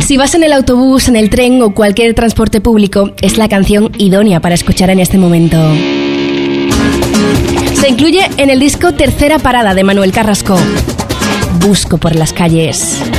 Si vas en el autobús, en el tren o cualquier transporte público, es la canción idónea para escuchar en este momento. Se incluye en el disco Tercera Parada de Manuel Carrasco. Busco por las calles.